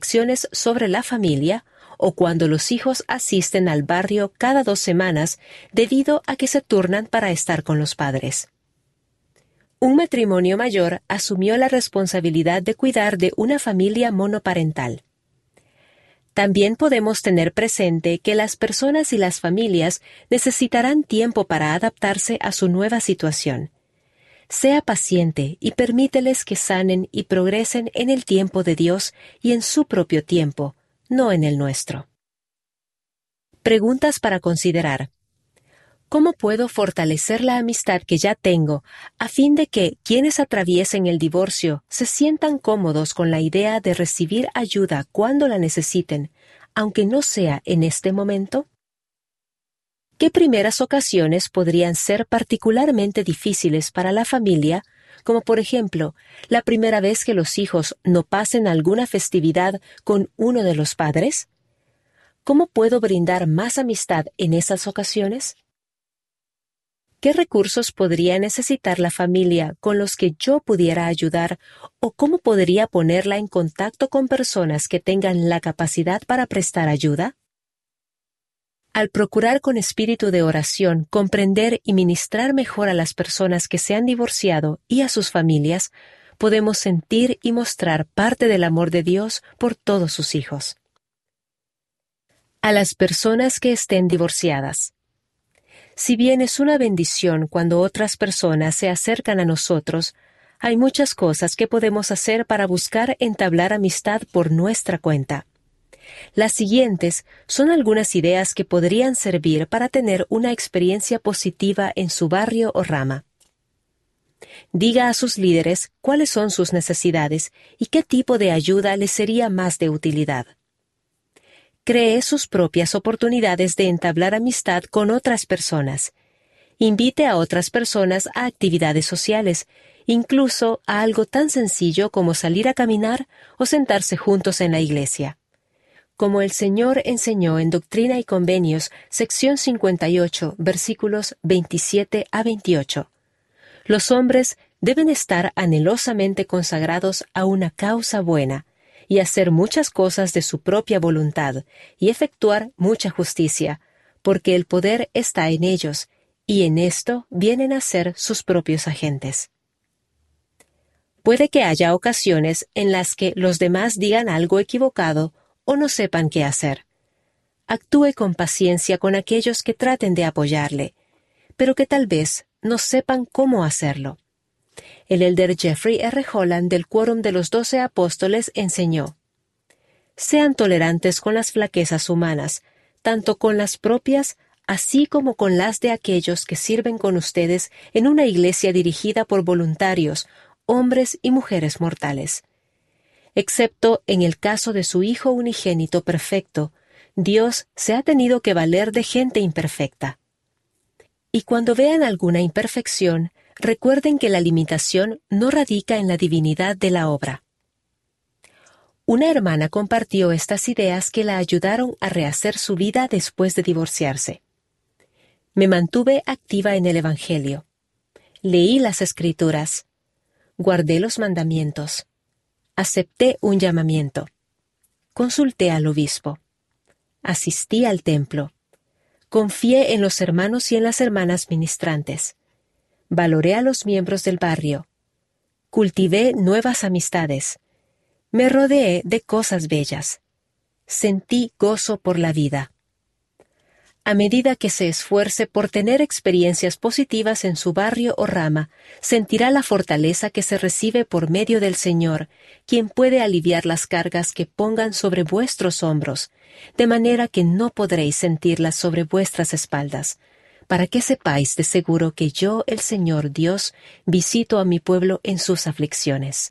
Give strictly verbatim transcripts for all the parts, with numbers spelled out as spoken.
lecciones sobre la familia o cuando los hijos asisten al barrio cada dos semanas debido a que se turnan para estar con los padres. Un matrimonio mayor asumió la responsabilidad de cuidar de una familia monoparental. También podemos tener presente que las personas y las familias necesitarán tiempo para adaptarse a su nueva situación. Sea paciente y permíteles que sanen y progresen en el tiempo de Dios y en su propio tiempo, no en el nuestro. Preguntas para considerar. ¿Cómo puedo fortalecer la amistad que ya tengo a fin de que quienes atraviesen el divorcio se sientan cómodos con la idea de recibir ayuda cuando la necesiten, aunque no sea en este momento? ¿Qué primeras ocasiones podrían ser particularmente difíciles para la familia, como por ejemplo, la primera vez que los hijos no pasen alguna festividad con uno de los padres? ¿Cómo puedo brindar más amistad en esas ocasiones? ¿Qué recursos podría necesitar la familia con los que yo pudiera ayudar o cómo podría ponerla en contacto con personas que tengan la capacidad para prestar ayuda? Al procurar con espíritu de oración comprender y ministrar mejor a las personas que se han divorciado y a sus familias, podemos sentir y mostrar parte del amor de Dios por todos sus hijos. A las personas que estén divorciadas. Si bien es una bendición cuando otras personas se acercan a nosotros, hay muchas cosas que podemos hacer para buscar entablar amistad por nuestra cuenta. Las siguientes son algunas ideas que podrían servir para tener una experiencia positiva en su barrio o rama. Diga a sus líderes cuáles son sus necesidades y qué tipo de ayuda les sería más de utilidad. Cree sus propias oportunidades de entablar amistad con otras personas. Invite a otras personas a actividades sociales, incluso a algo tan sencillo como salir a caminar o sentarse juntos en la iglesia. Como el Señor enseñó en Doctrina y Convenios, sección cincuenta y ocho, versículos veintisiete a veintiocho. Los hombres deben estar anhelosamente consagrados a una causa buena, y hacer muchas cosas de su propia voluntad, y efectuar mucha justicia, porque el poder está en ellos, y en esto vienen a ser sus propios agentes. Puede que haya ocasiones en las que los demás digan algo equivocado o no sepan qué hacer. Actúe con paciencia con aquellos que traten de apoyarle, pero que tal vez no sepan cómo hacerlo. El elder Jeffrey R. Holland del Quórum de los Doce Apóstoles enseñó: sean tolerantes con las flaquezas humanas, tanto con las propias, así como con las de aquellos que sirven con ustedes en una iglesia dirigida por voluntarios, hombres y mujeres mortales. Excepto en el caso de su Hijo unigénito perfecto, Dios se ha tenido que valer de gente imperfecta. Y cuando vean alguna imperfección, recuerden que la limitación no radica en la divinidad de la obra. Una hermana compartió estas ideas que la ayudaron a rehacer su vida después de divorciarse. Me mantuve activa en el Evangelio. Leí las Escrituras. Guardé los mandamientos. Acepté un llamamiento. Consulté al obispo. Asistí al templo. Confié en los hermanos y en las hermanas ministrantes. Valoré a los miembros del barrio. Cultivé nuevas amistades. Me rodeé de cosas bellas. Sentí gozo por la vida. A medida que se esfuerce por tener experiencias positivas en su barrio o rama, sentirá la fortaleza que se recibe por medio del Señor, quien puede aliviar las cargas que pongan sobre vuestros hombros, de manera que no podréis sentirlas sobre vuestras espaldas, para que sepáis de seguro que yo, el Señor Dios, visito a mi pueblo en sus aflicciones.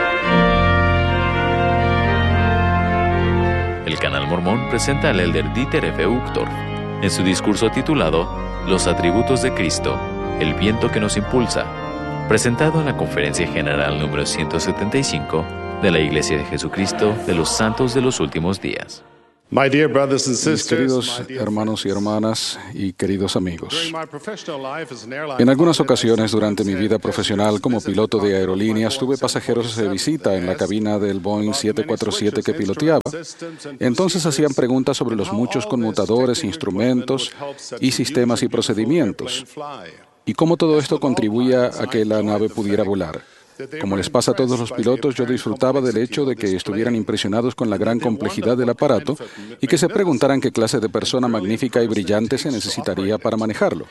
El Canal Mormón presenta al elder Dieter F. Uchtdorf en su discurso titulado Los atributos de Cristo, el viento que nos impulsa, presentado en la Conferencia General número ciento setenta y cinco de la Iglesia de Jesucristo de los Santos de los Últimos Días. My dear brothers and Mis sisters, queridos my dear hermanos y friends, hermanas y queridos amigos, during my professional life as an airline en algunas pilot, I ocasiones sometimes durante mi had vida passengers profesional como visit the piloto de cockpit of my aerolíneas tuve Boeing pasajeros de seven visita en la forty-seven. cabina del Boeing siete cuatro siete que piloteaba. Entonces hacían preguntas sobre los muchos conmutadores, instrumentos y sistemas y procedimientos, y cómo todo esto contribuía a que la nave pudiera volar. Como les pasa a todos los pilotos, yo disfrutaba del hecho de que estuvieran impresionados con la gran complejidad del aparato y que se preguntaran qué clase de persona magnífica y brillante se necesitaría para manejarlo.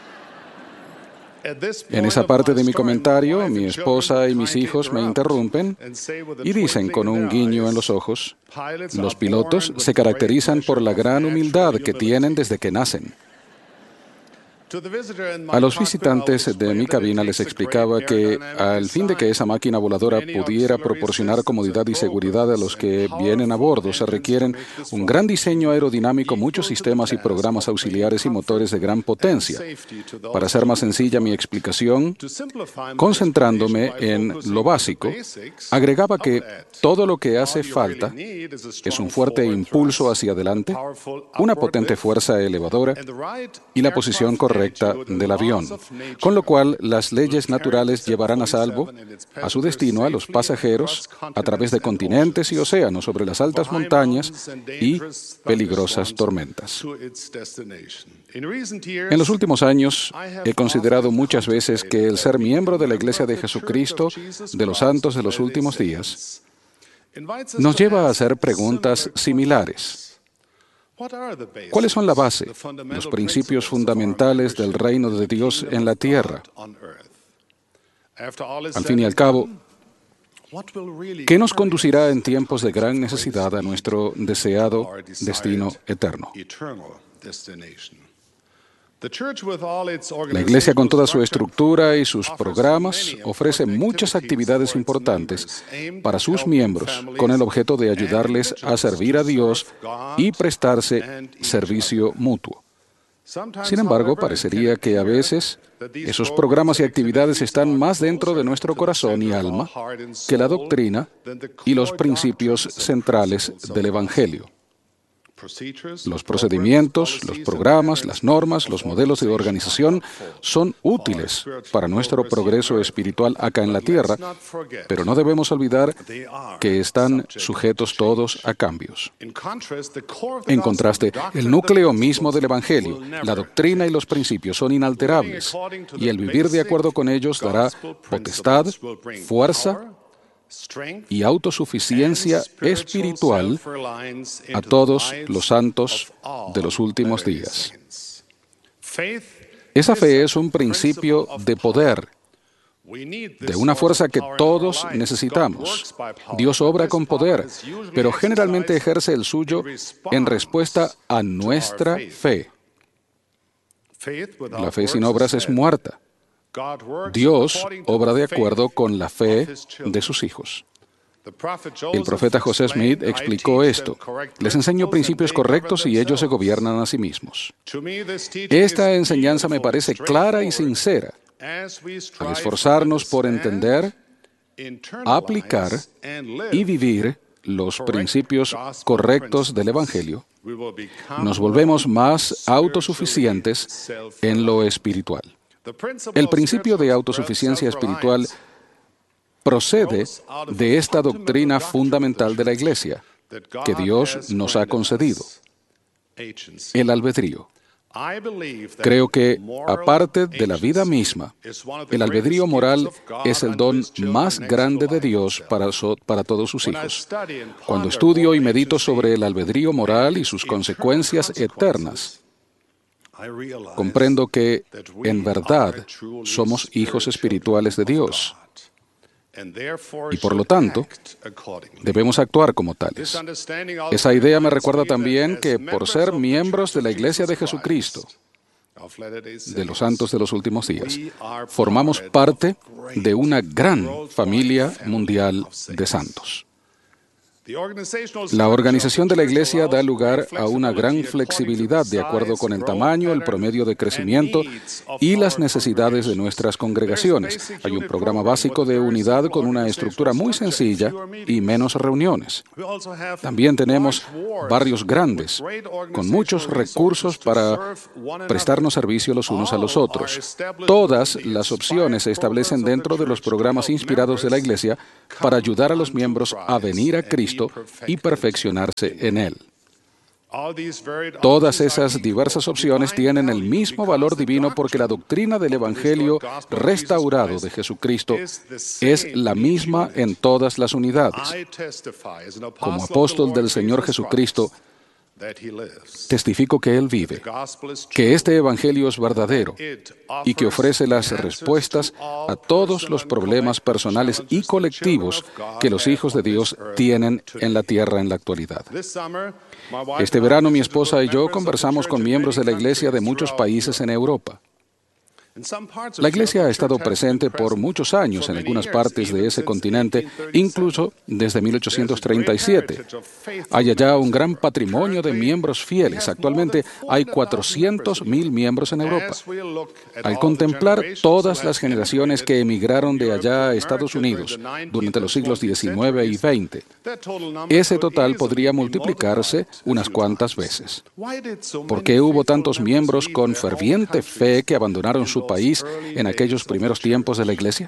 En esa parte de mi comentario, mi esposa y mis hijos me interrumpen y dicen con un guiño en los ojos: los pilotos se caracterizan por la gran humildad que tienen desde que nacen. A los visitantes de mi cabina les explicaba que, al fin de que esa máquina voladora pudiera proporcionar comodidad y seguridad a los que vienen a bordo, se requieren un gran diseño aerodinámico, muchos sistemas y programas auxiliares y motores de gran potencia. Para hacer más sencilla mi explicación, concentrándome en lo básico, agregaba que todo lo que hace falta es un fuerte impulso hacia adelante, una potente fuerza elevadora y la posición correcta del avión, con lo cual las leyes naturales llevarán a salvo a su destino a los pasajeros a través de continentes y océanos sobre las altas montañas y peligrosas tormentas. En los últimos años he considerado muchas veces que el ser miembro de la Iglesia de Jesucristo de los Santos de los Últimos Días nos lleva a hacer preguntas similares. ¿Cuáles son la base, los principios fundamentales del reino de Dios en la tierra? Al fin y al cabo, ¿qué nos conducirá en tiempos de gran necesidad a nuestro deseado destino eterno? La Iglesia, con toda su estructura y sus programas, ofrece muchas actividades importantes para sus miembros con el objeto de ayudarles a servir a Dios y prestarse servicio mutuo. Sin embargo, parecería que a veces esos programas y actividades están más dentro de nuestro corazón y alma que la doctrina y los principios centrales del Evangelio. Los procedimientos, los programas, las normas, los modelos de organización son útiles para nuestro progreso espiritual acá en la tierra, pero no debemos olvidar que están sujetos todos a cambios. En contraste, el núcleo mismo del Evangelio, la doctrina y los principios son inalterables, y el vivir de acuerdo con ellos dará potestad, fuerza y autosuficiencia espiritual a todos los santos de los últimos días. Esa fe es un principio de poder, de una fuerza que todos necesitamos. Dios obra con poder, pero generalmente ejerce el suyo en respuesta a nuestra fe. La fe sin obras es muerta. Dios obra de acuerdo con la fe de sus hijos. El profeta José Smith explicó esto: les enseño principios correctos y ellos se gobiernan a sí mismos. Esta enseñanza me parece clara y sincera. Al esforzarnos por entender, aplicar y vivir los principios correctos del Evangelio, nos volvemos más autosuficientes en lo espiritual. El principio de autosuficiencia espiritual procede de esta doctrina fundamental de la Iglesia que Dios nos ha concedido, el albedrío. Creo que, aparte de la vida misma, el albedrío moral es el don más grande de Dios para, so- para todos sus hijos. Cuando estudio y medito sobre el albedrío moral y sus consecuencias eternas, comprendo que, en verdad, somos hijos espirituales de Dios y, por lo tanto, debemos actuar como tales. Esa idea me recuerda también que, por ser miembros de la Iglesia de Jesucristo, de los santos de los últimos días, formamos parte de una gran familia mundial de santos. La organización de la Iglesia da lugar a una gran flexibilidad de acuerdo con el tamaño, el promedio de crecimiento y las necesidades de nuestras congregaciones. Hay un programa básico de unidad con una estructura muy sencilla y menos reuniones. También tenemos barrios grandes, con muchos recursos para prestarnos servicio los unos a los otros. Todas las opciones se establecen dentro de los programas inspirados de la Iglesia para ayudar a los miembros a venir a Cristo y perfeccionarse en Él. Todas esas diversas opciones tienen el mismo valor divino porque la doctrina del Evangelio restaurado de Jesucristo es la misma en todas las unidades. Como apóstol del Señor Jesucristo, testifico que Él vive, que este Evangelio es verdadero y que ofrece las respuestas a todos los problemas personales y colectivos que los hijos de Dios tienen en la tierra en la actualidad. Este verano mi esposa y yo conversamos con miembros de la Iglesia de muchos países en Europa. La Iglesia ha estado presente por muchos años en algunas partes de ese continente, incluso desde mil ochocientos treinta y siete. Hay allá un gran patrimonio de miembros fieles. Actualmente hay cuatrocientos mil miembros en Europa. Al contemplar todas las generaciones que emigraron de allá a Estados Unidos durante los siglos diecinueve y veinte, ese total podría multiplicarse unas cuantas veces. ¿Por qué hubo tantos miembros con ferviente fe que abandonaron su país en aquellos primeros tiempos de la Iglesia?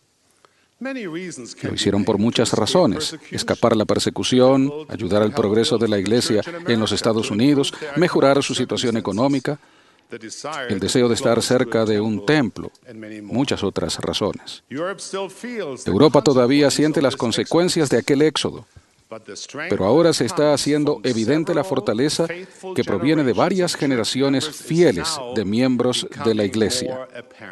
Lo hicieron por muchas razones: escapar la persecución, ayudar al progreso de la Iglesia en los Estados Unidos, mejorar su situación económica, el deseo de estar cerca de un templo, muchas otras razones. Europa todavía siente las consecuencias de aquel éxodo, pero ahora se está haciendo evidente la fortaleza que proviene de varias generaciones fieles de miembros de la Iglesia.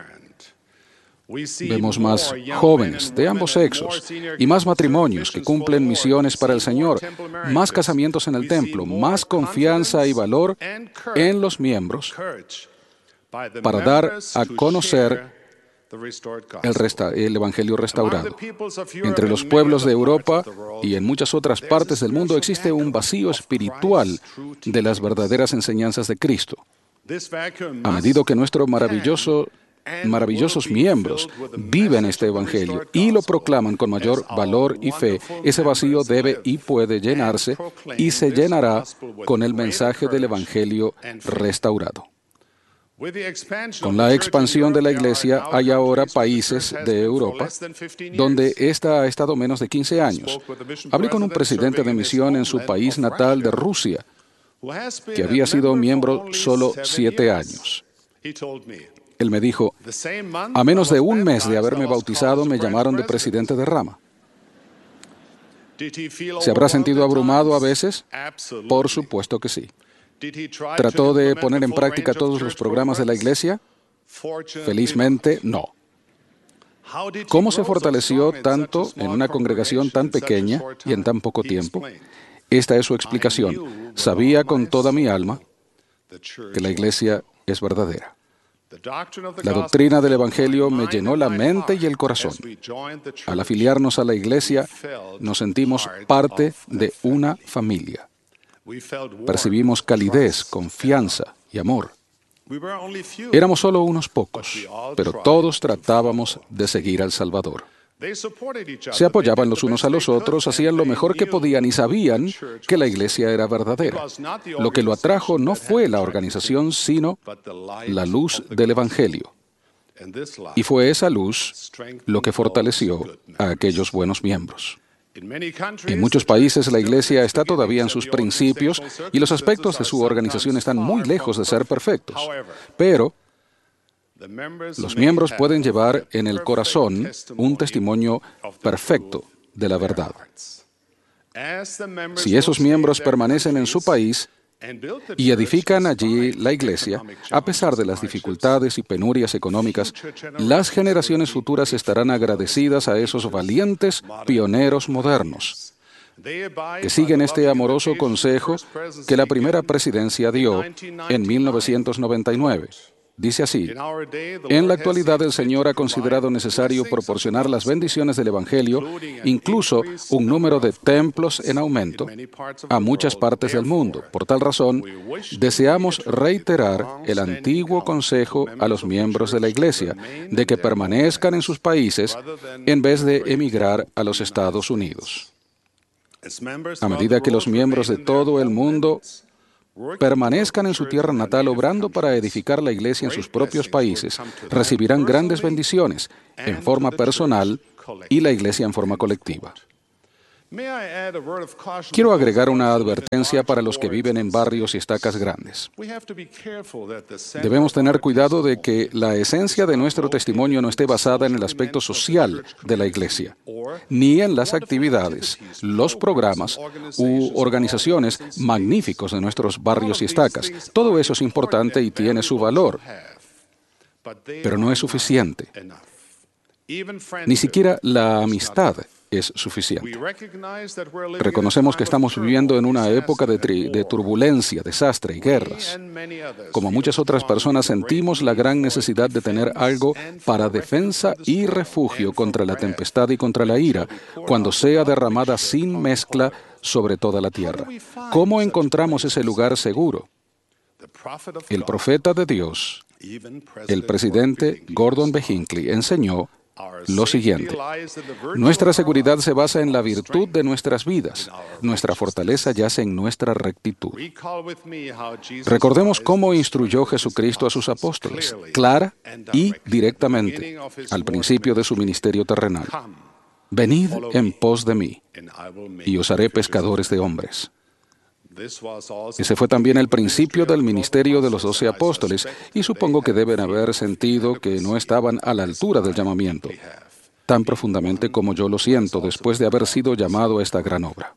Vemos más jóvenes de ambos sexos y más matrimonios que cumplen misiones para el Señor, más casamientos en el templo, más confianza y valor en los miembros para dar a conocer El, resta- el Evangelio restaurado. Entre los pueblos de Europa y en muchas otras partes del mundo existe un vacío espiritual de las verdaderas enseñanzas de Cristo. A medida que nuestros maravilloso, maravillosos miembros viven este Evangelio y lo proclaman con mayor valor y fe, ese vacío debe y puede llenarse y se llenará con el mensaje del Evangelio restaurado. Con la expansión de la Iglesia, hay ahora países de Europa donde ésta ha estado menos de quince años. Hablé con un presidente de misión en su país natal de Rusia, que había sido miembro solo siete años. Él me dijo: a menos de un mes de haberme bautizado, me llamaron de presidente de rama. ¿Se habrá sentido abrumado a veces? Por supuesto que sí. ¿Trató de poner en práctica todos los programas de la Iglesia? Felizmente, no. ¿Cómo se fortaleció tanto en una congregación tan pequeña y en tan poco tiempo? Esta es su explicación. Sabía con toda mi alma que la Iglesia es verdadera. La doctrina del Evangelio me llenó la mente y el corazón. Al afiliarnos a la Iglesia, nos sentimos parte de una familia. Percibimos calidez, confianza y amor. Éramos solo unos pocos, pero todos tratábamos de seguir al Salvador. Se apoyaban los unos a los otros, hacían lo mejor que podían y sabían que la Iglesia era verdadera. Lo que lo atrajo no fue la organización, sino la luz del Evangelio. Y fue esa luz lo que fortaleció a aquellos buenos miembros. En muchos países la Iglesia está todavía en sus principios y los aspectos de su organización están muy lejos de ser perfectos. Pero los miembros pueden llevar en el corazón un testimonio perfecto de la verdad. Si esos miembros permanecen en su país y edifican allí la Iglesia, a pesar de las dificultades y penurias económicas, las generaciones futuras estarán agradecidas a esos valientes pioneros modernos que siguen este amoroso consejo que la primera presidencia dio en mil novecientos noventa y nueve. Dice así: en la actualidad el Señor ha considerado necesario proporcionar las bendiciones del Evangelio, incluso un número de templos en aumento, a muchas partes del mundo. Por tal razón, deseamos reiterar el antiguo consejo a los miembros de la Iglesia de que permanezcan en sus países en vez de emigrar a los Estados Unidos. A medida que los miembros de todo el mundo permanezcan en su tierra natal obrando para edificar la iglesia en sus propios países, recibirán grandes bendiciones en forma personal y la iglesia en forma colectiva. Quiero agregar una advertencia para los que viven en barrios y estacas grandes. Debemos tener cuidado de que la esencia de nuestro testimonio no esté basada en el aspecto social de la iglesia, ni en las actividades, los programas u organizaciones magníficos de nuestros barrios y estacas. Todo eso es importante y tiene su valor, pero no es suficiente. Ni siquiera la amistad es suficiente. Reconocemos que estamos viviendo en una época de, tri- de turbulencia, desastre y guerras. Como muchas otras personas, sentimos la gran necesidad de tener algo para defensa y refugio contra la tempestad y contra la ira, cuando sea derramada sin mezcla sobre toda la tierra. ¿Cómo encontramos ese lugar seguro? El profeta de Dios, el presidente Gordon B. Hinckley, enseñó lo siguiente: nuestra seguridad se basa en la virtud de nuestras vidas. Nuestra fortaleza yace en nuestra rectitud. Recordemos cómo instruyó Jesucristo a sus apóstoles, clara y directamente, al principio de su ministerio terrenal. Venid en pos de mí, y os haré pescadores de hombres. Ese fue también el principio del ministerio de los doce apóstoles, y supongo que deben haber sentido que no estaban a la altura del llamamiento, tan profundamente como yo lo siento después de haber sido llamado a esta gran obra.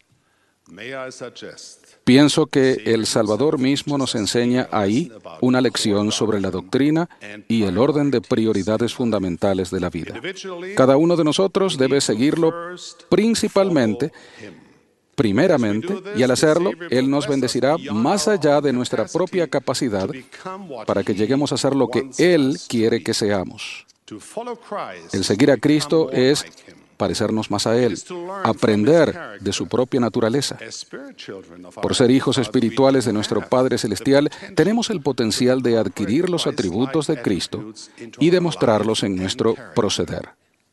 Pienso que el Salvador mismo nos enseña ahí una lección sobre la doctrina y el orden de prioridades fundamentales de la vida. Cada uno de nosotros debe seguirlo principalmente, primeramente, y al hacerlo, Él nos bendecirá más allá de nuestra propia capacidad para que lleguemos a ser lo que Él quiere que seamos. El seguir a Cristo es parecernos más a Él, aprender de su propia naturaleza. Por ser hijos espirituales de nuestro Padre Celestial, tenemos el potencial de adquirir los atributos de Cristo y demostrarlos en nuestro proceder.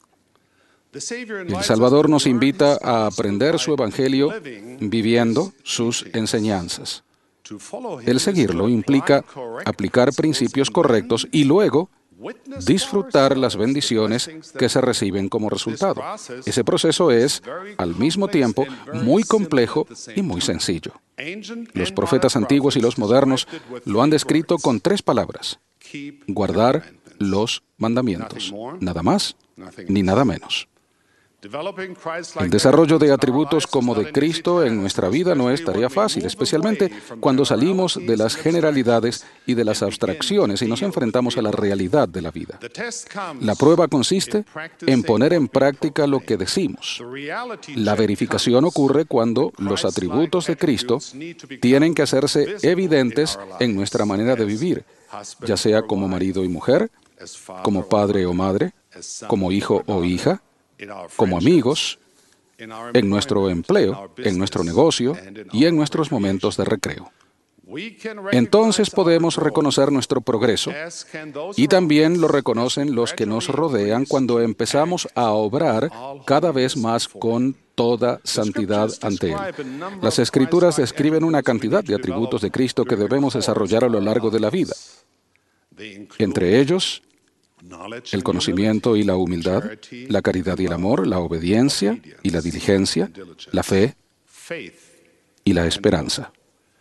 El Salvador nos invita a aprender su Evangelio viviendo sus enseñanzas. El seguirlo implica aplicar principios correctos y luego disfrutar las bendiciones que se reciben como resultado. Ese proceso es, al mismo tiempo, muy complejo y muy sencillo. Los profetas antiguos y los modernos lo han descrito con tres palabras: guardar los mandamientos. Nada más ni nada menos. El desarrollo de atributos como de Cristo en nuestra vida no es tarea fácil, especialmente cuando salimos de las generalidades y de las abstracciones y nos enfrentamos a la realidad de la vida. La prueba consiste en poner en práctica lo que decimos. La verificación ocurre cuando los atributos de Cristo tienen que hacerse evidentes en nuestra manera de vivir, ya sea como marido y mujer, como padre o madre, como hijo o hija, como amigos, en nuestro empleo, en nuestro negocio y en nuestros momentos de recreo. Entonces podemos reconocer nuestro progreso, y también lo reconocen los que nos rodean cuando empezamos a obrar cada vez más con toda santidad ante Él. Las Escrituras describen una cantidad de atributos de Cristo que debemos desarrollar a lo largo de la vida. Entre ellos, el conocimiento y la humildad, la caridad y el amor, la obediencia y la diligencia, la fe y la esperanza.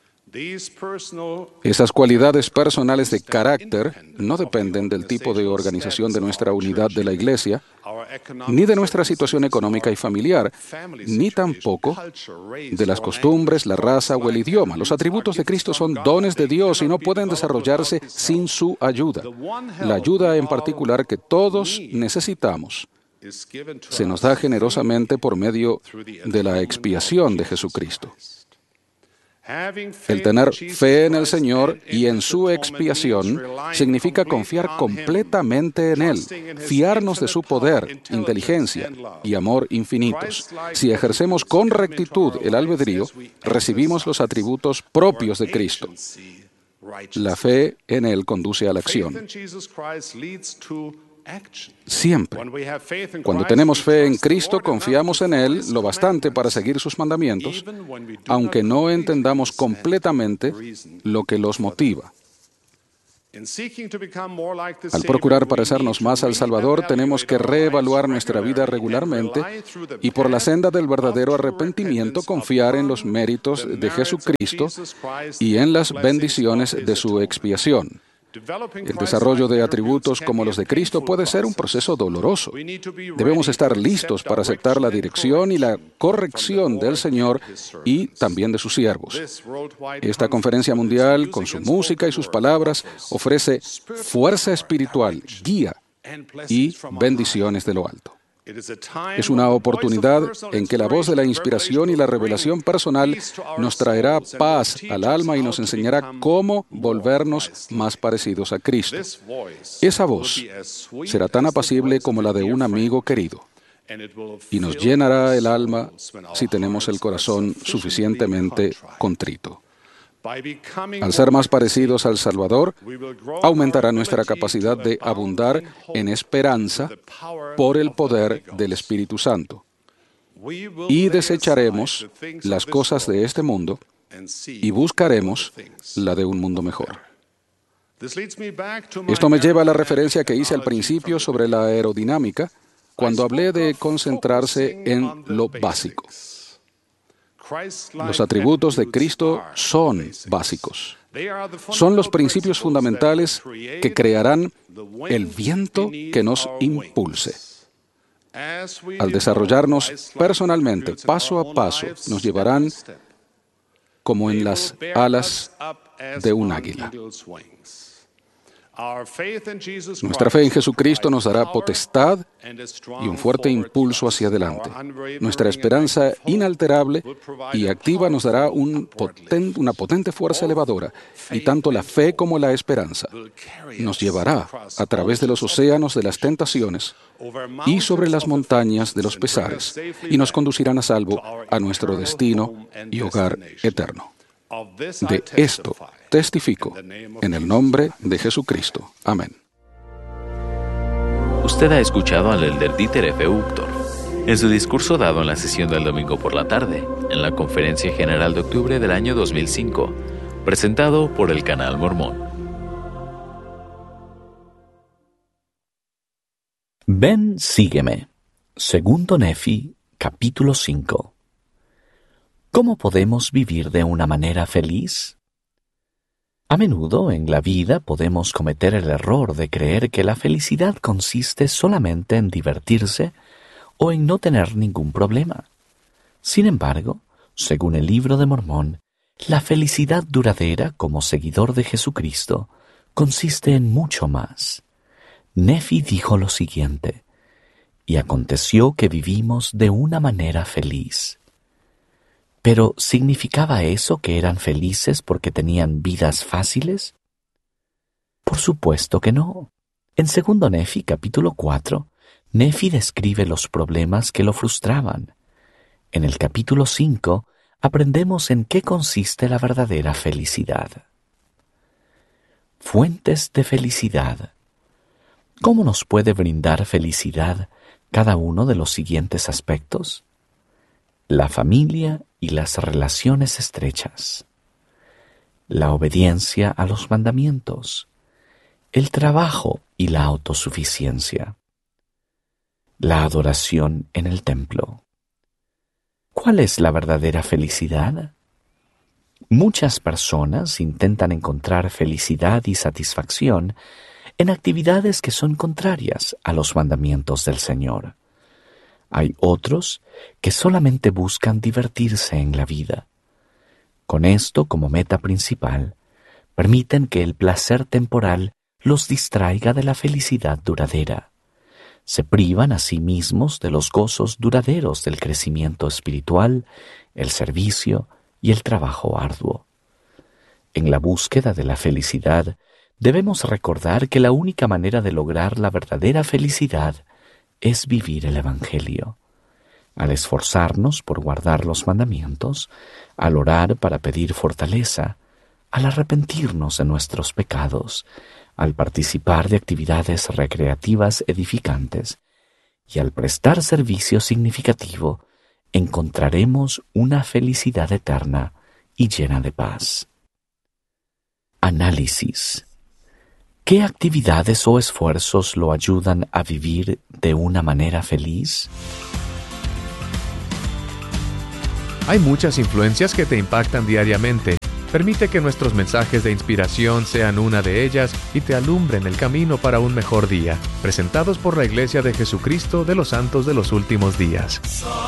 Esas cualidades personales de carácter no dependen del tipo de organización de nuestra unidad de la Iglesia, ni de nuestra situación económica y familiar, ni tampoco de las costumbres, la raza o el idioma. Los atributos de Cristo son dones de Dios y no pueden desarrollarse sin su ayuda. La ayuda en particular que todos necesitamos se nos da generosamente por medio de la expiación de Jesucristo. El tener fe en el Señor y en su expiación significa confiar completamente en Él, fiarnos de su poder, inteligencia y amor infinitos. Si ejercemos con rectitud el albedrío, recibimos los atributos propios de Cristo. La fe en Él conduce a la acción. Siempre. Cuando tenemos fe en Cristo, confiamos en Él lo bastante para seguir sus mandamientos, aunque no entendamos completamente lo que los motiva. Al procurar parecernos más al Salvador, tenemos que reevaluar nuestra vida regularmente y por la senda del verdadero arrepentimiento confiar en los méritos de Jesucristo y en las bendiciones de su expiación. El desarrollo de atributos como los de Cristo puede ser un proceso doloroso. Debemos estar listos para aceptar la dirección y la corrección del Señor y también de sus siervos. Esta conferencia mundial, con su música y sus palabras, ofrece fuerza espiritual, guía y bendiciones de lo alto. Es una oportunidad en que la voz de la inspiración y la revelación personal nos traerá paz al alma y nos enseñará cómo volvernos más parecidos a Cristo. Esa voz será tan apacible como la de un amigo querido y nos llenará el alma si tenemos el corazón suficientemente contrito. Al ser más parecidos al Salvador, aumentará nuestra capacidad de abundar en esperanza por el poder del Espíritu Santo. Y desecharemos las cosas de este mundo y buscaremos la de un mundo mejor. Esto me lleva a la referencia que hice al principio sobre la aerodinámica, cuando hablé de concentrarse en lo básico. Los atributos de Cristo son básicos. Son los principios fundamentales que crearán el viento que nos impulse. Al desarrollarnos personalmente, paso a paso, nos llevarán como en las alas de un águila. Nuestra fe en Jesucristo nos dará potestad y un fuerte impulso hacia adelante. Nuestra esperanza inalterable y activa nos dará un poten- una potente fuerza elevadora, y tanto la fe como la esperanza nos llevará a través de los océanos de las tentaciones y sobre las montañas de los pesares, y nos conducirán a salvo a nuestro destino y hogar eterno. De esto testifico en el nombre de Jesucristo. Amén. Usted ha escuchado al elder Dieter F. Uchtdorf en su discurso dado en la sesión del domingo por la tarde, en la Conferencia General de octubre del año dos mil cinco, presentado por el Canal Mormón. Ven, sígueme. Segundo Nefi, capítulo cinco. ¿Cómo podemos vivir de una manera feliz? A menudo en la vida podemos cometer el error de creer que la felicidad consiste solamente en divertirse o en no tener ningún problema. Sin embargo, según el Libro de Mormón, la felicidad duradera como seguidor de Jesucristo consiste en mucho más. Nefi dijo lo siguiente: y aconteció que vivimos de una manera feliz. ¿Pero significaba eso que eran felices porque tenían vidas fáciles? Por supuesto que no. En segundo Nefi, capítulo cuatro, Nefi describe los problemas que lo frustraban. En el capítulo cinco, aprendemos en qué consiste la verdadera felicidad. Fuentes de felicidad. ¿Cómo nos puede brindar felicidad cada uno de los siguientes aspectos? La familia y las relaciones estrechas, la obediencia a los mandamientos, el trabajo y la autosuficiencia, la adoración en el templo. ¿Cuál es la verdadera felicidad? Muchas personas intentan encontrar felicidad y satisfacción en actividades que son contrarias a los mandamientos del Señor. Hay otros que solamente buscan divertirse en la vida. Con esto como meta principal, permiten que el placer temporal los distraiga de la felicidad duradera. Se privan a sí mismos de los gozos duraderos del crecimiento espiritual, el servicio y el trabajo arduo. En la búsqueda de la felicidad, debemos recordar que la única manera de lograr la verdadera felicidad es vivir el Evangelio. Al esforzarnos por guardar los mandamientos, al orar para pedir fortaleza, al arrepentirnos de nuestros pecados, al participar de actividades recreativas edificantes y al prestar servicio significativo, encontraremos una felicidad eterna y llena de paz. Análisis. ¿Qué actividades o esfuerzos lo ayudan a vivir de una manera feliz? Hay muchas influencias que te impactan diariamente. Permite que nuestros mensajes de inspiración sean una de ellas y te alumbren el camino para un mejor día. Presentados por la Iglesia de Jesucristo de los Santos de los Últimos Días.